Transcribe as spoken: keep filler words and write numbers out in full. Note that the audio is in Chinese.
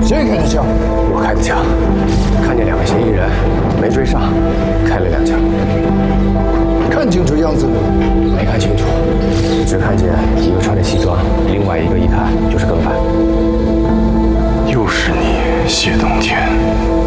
谁开的枪？ 我开的枪，看见两个嫌疑人，没追上，开了两枪。 看清楚样子没有？ 没看清楚，只看见一个穿着西装，另外一个一看就是跟班。 又是你，谢东天。